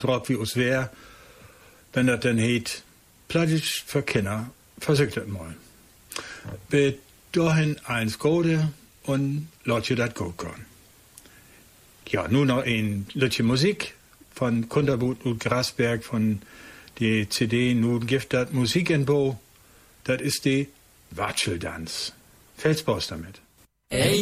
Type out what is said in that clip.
Drauf wie us wär, wenn das dann heet, Plattisch für Kinder, versucht das mal. Bis dahin eins Gode und lass ihr das gut gehen. Ja, nun noch ein Lütchen Musik von Kunterbuch und Grasberg von die CD Nun gibt das Musik in Bo. Das ist die Watscheldanz. Viel Spaß damit.